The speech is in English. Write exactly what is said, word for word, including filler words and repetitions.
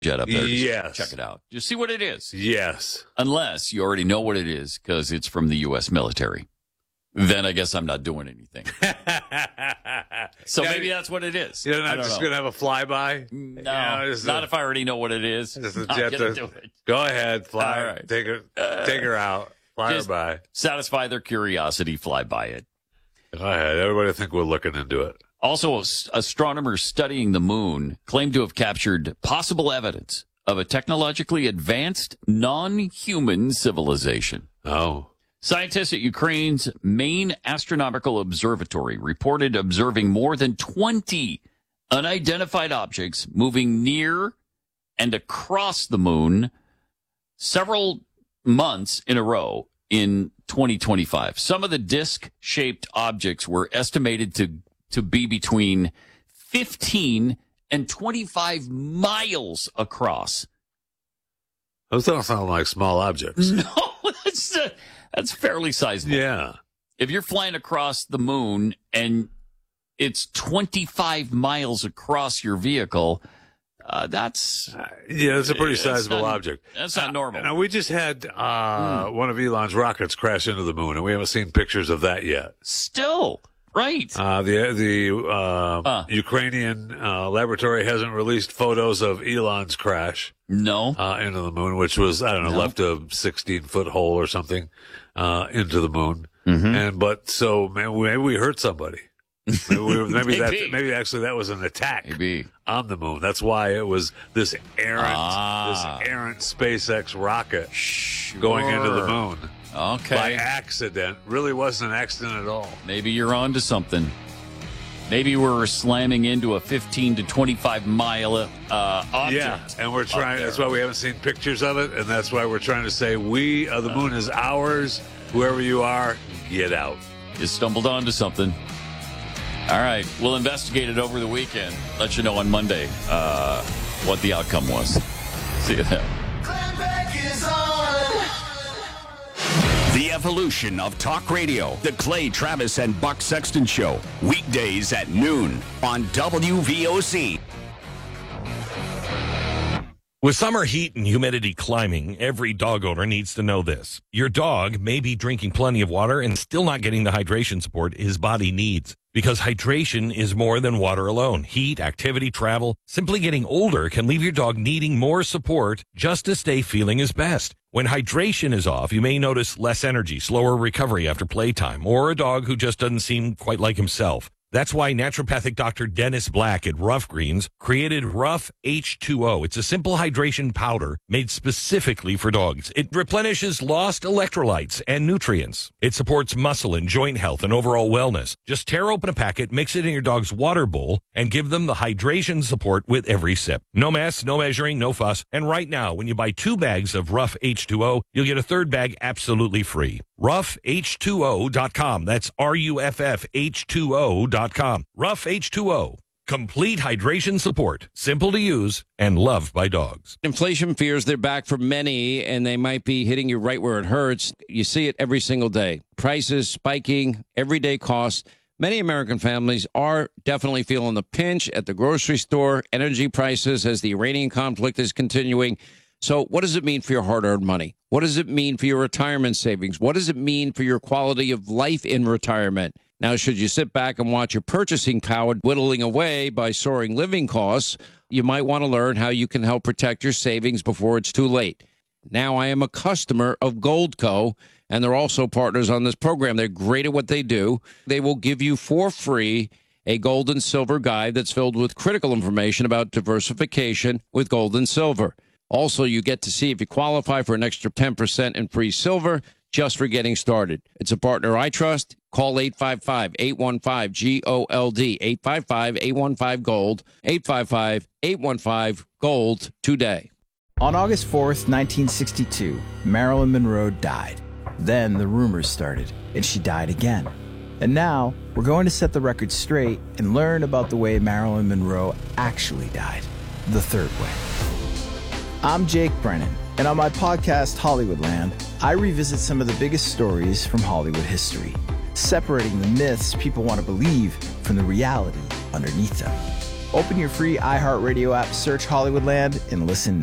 jet up there. Yes. Check it out. Just see what it is. Yes. Unless you already know what it is because it's from the U S military. Then I guess I'm not doing anything. So yeah, maybe that's what it is. You're not I don't just know. going to have a flyby? No, You know, not a, if I already know what it is. Just a Not jet gonna to, do it. Go ahead, fly. All right. Take her, Uh, take her out. Fly her just by. Satisfy their curiosity, fly by it. Go ahead. Everybody think we're looking into it. Also, as- astronomers studying the moon claim to have captured possible evidence of a technologically advanced non-human civilization. Oh. Scientists at Ukraine's main astronomical observatory reported observing more than twenty unidentified objects moving near and across the moon several months in a row in twenty twenty-five. Some of the disc-shaped objects were estimated to, to be between fifteen and twenty-five miles across. Those don't sound like small objects. No, that's, uh, that's fairly sizable. Yeah. If you're flying across the moon and it's twenty-five miles across your vehicle, uh, that's... Uh, yeah, it's a pretty it's sizable not- object. That's not normal. Now, we just had uh, one of Elon's rockets crash into the moon, and we haven't seen pictures of that yet. Still, right. Uh, the the uh, Uh. Ukrainian uh, laboratory hasn't released photos of Elon's crash No. uh, into the moon, which was, I don't know, No. left a sixteen-foot hole or something uh, into the moon. Mm-hmm. And but so maybe, maybe we hurt somebody. Maybe, we, maybe that Maybe. maybe actually that was an attack Maybe. on the moon. That's why it was this errant Ah. this errant SpaceX rocket Sure. going into the moon Okay. by accident. Really wasn't an accident at all. Maybe you're on to something. Maybe we're slamming into a fifteen to twenty-five mile uh, object. Yeah, and we're trying. there. That's why we haven't seen pictures of it, and that's why we're trying to say we uh, the moon is ours. Whoever you are, get out. You stumbled onto something. All right. We'll investigate it over the weekend. Let you know on Monday uh, what the outcome was. See you then. The evolution of talk radio. The Clay Travis and Buck Sexton Show. Weekdays at noon on W V O C. With summer heat and humidity climbing, every dog owner needs to know this. Your dog may be drinking plenty of water and still not getting the hydration support his body needs. Because hydration is more than water alone. Heat, activity, travel, simply getting older can leave your dog needing more support just to stay feeling his best. When hydration is off, you may notice less energy, slower recovery after playtime, or a dog who just doesn't seem quite like himself. That's why naturopathic Doctor Dennis Black at Rough Greens created Rough H two O. It's a simple hydration powder made specifically for dogs. It replenishes lost electrolytes and nutrients. It supports muscle and joint health and overall wellness. Just tear open a packet, mix it in your dog's water bowl, and give them the hydration support with every sip. No mess, no measuring, no fuss. And right now, when you buy two bags of Rough H two O, you'll get a third bag absolutely free. Rough H two O dot com. That's R U F F H two O dot com. Rough H two O. Complete hydration support. Simple to use and loved by dogs. Inflation fears, they're back for many, and they might be hitting you right where it hurts. You see it every single day. Prices spiking, everyday costs. Many American families are definitely feeling the pinch at the grocery store, energy prices as the Iranian conflict is continuing. So what does it mean for your hard-earned money? What does it mean for your retirement savings? What does it mean for your quality of life in retirement? Now, should you sit back and watch your purchasing power whittling away by soaring living costs, you might want to learn how you can help protect your savings before it's too late. Now, I am a customer of Goldco, and they're also partners on this program. They're great at what they do. They will give you for free a gold and silver guide that's filled with critical information about diversification with gold and silver. Also, you get to see if you qualify for an extra ten percent in free silver just for getting started. It's a partner I trust. Call eight five five, eight one five, G O L D, eight five five, eight one five, GOLD, eight five five, eight one five, GOLD today. On August fourth, nineteen sixty-two, Marilyn Monroe died. Then the rumors started, and she died again. And now, we're going to set the record straight and learn about the way Marilyn Monroe actually died, the third way. I'm Jake Brennan, and on my podcast, Hollywoodland, I revisit some of the biggest stories from Hollywood history, separating the myths people want to believe from the reality underneath them. Open your free iHeartRadio app, search Hollywoodland, and listen now.